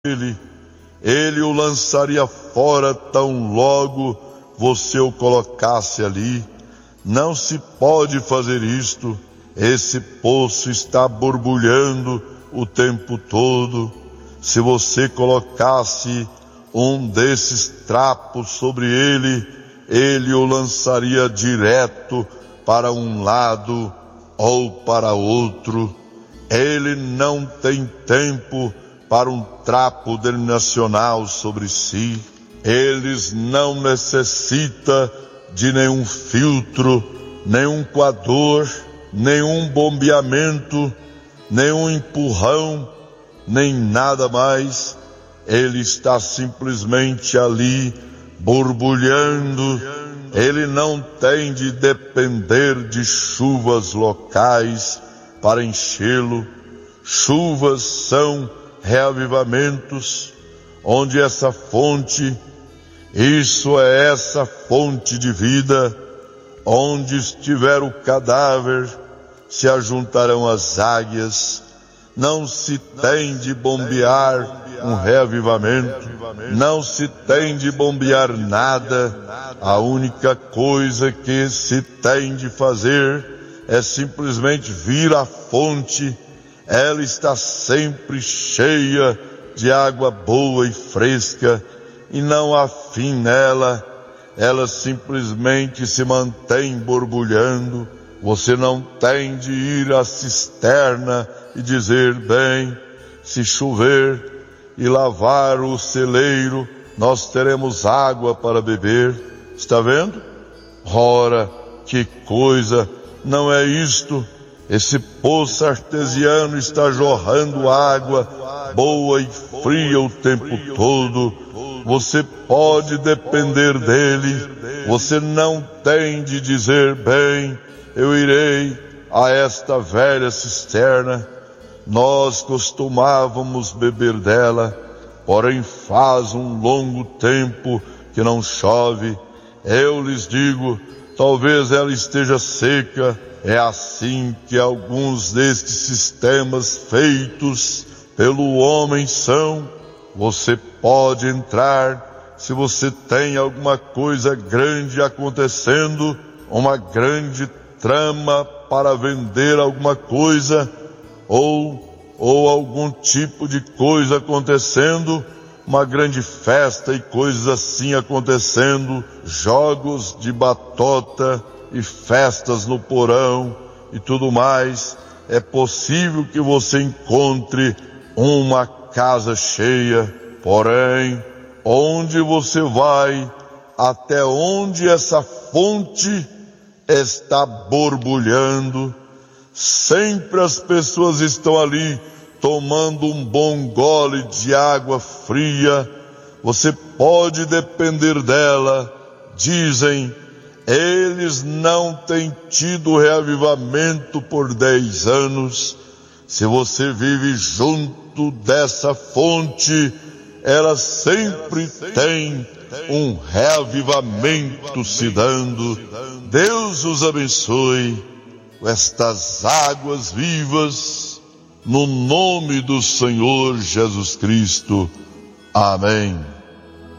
ele o lançaria fora tão logo você o colocasse ali. Não se pode fazer isto. Esse poço está borbulhando o tempo todo. Se você colocasse um desses trapos sobre ele, ele o lançaria direto para um lado ou para outro. Ele não tem tempo para um trapo nacional sobre si. Eles não necessita de nenhum filtro, nenhum coador, nenhum bombeamento, nenhum empurrão, nem nada mais. Ele está simplesmente ali, borbulhando. Ele não tem de depender de chuvas locais para enchê-lo. Chuvas são reavivamentos, onde essa fonte, isso é essa fonte de vida, onde estiver o cadáver, se ajuntarão as águias. Não se tem de bombear um reavivamento, não se tem de bombear nada. A única coisa que se tem de fazer é simplesmente vir à fonte. Ela está sempre cheia de água boa e fresca, e não há fim nela. Ela simplesmente se mantém borbulhando. Você não tem de ir à cisterna e dizer, bem, se chover e lavar o celeiro, nós teremos água para beber. Está vendo? Ora, que coisa! Não é isto. Esse poço artesiano está jorrando água boa e fria o tempo todo. Você pode depender dele. Você não tem de dizer, bem, eu irei a esta velha cisterna. Nós costumávamos beber dela, porém faz um longo tempo que não chove. Eu lhes digo, talvez ela esteja seca. É assim que alguns destes sistemas feitos pelo homem são. Você pode entrar se você tem alguma coisa grande acontecendo, uma grande trama para vender alguma coisa, ou algum tipo de coisa acontecendo, uma grande festa e coisas assim acontecendo, jogos de batota e festas no porão e tudo mais. É possível que você encontre uma casa cheia, porém, onde você vai, até onde essa fonte está borbulhando, sempre as pessoas estão ali tomando um bom gole de água fria. Você pode depender dela. Dizem, eles não têm tido reavivamento por 10 anos. Se você vive junto dessa fonte, ela sempre tem um reavivamento se dando. Deus os abençoe com estas águas vivas, no nome do Senhor Jesus Cristo. Amém.